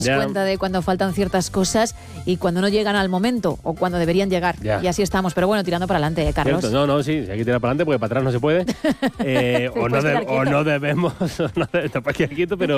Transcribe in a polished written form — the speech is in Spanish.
cuenta de cuando faltan ciertas cosas y cuando no llegan al momento o cuando deberían llegar. Ya. Y así estamos. Pero bueno, tirando para adelante, Carlos. Cierto. No, sí, hay que tirar para adelante porque para atrás no se puede. O no debemos, no, para quedar quieto, pero